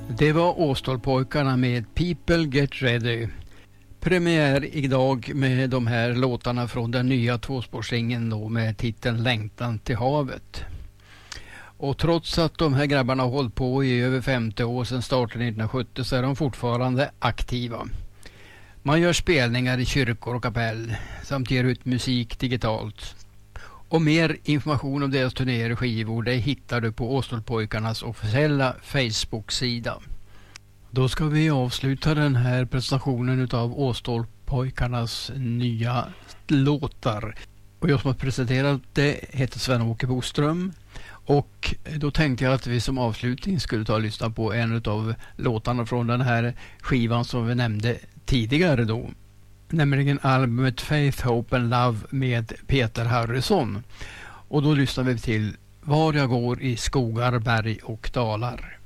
Det var Åstolpojkarna med People Get Ready. Premiär idag med de här låtarna från den nya tvåspårsringen då med titeln Längtan till havet. Och trots att de här grabbarna har hållit på i över 50 år sedan starten 1970 så är de fortfarande aktiva. Man gör spelningar i kyrkor och kapell samt ger ut musik digitalt. Och mer information om deras turnéer och skivor det hittar du på Åstolpojkarnas officiella Facebook-sida. Då ska vi avsluta den här presentationen av Åstolpojkarnas nya låtar. Och jag som har presenterat det heter Sven-Åke Boström. Och då tänkte jag att vi som avslutning skulle ta och lyssna på en av låtarna från den här skivan som vi nämnde tidigare då. Nämligen albumet Faith, Hope and Love med Peter Harrison. Och då lyssnar vi till Var jag går i skogar, berg och dalar.